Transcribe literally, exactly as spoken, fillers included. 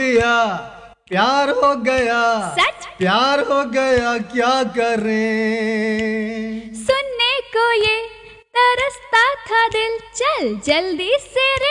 दिया, प्यार हो गया, सच प्यार हो गया, क्या करें। सुनने को ये तरसता था दिल, चल जल्दी से रे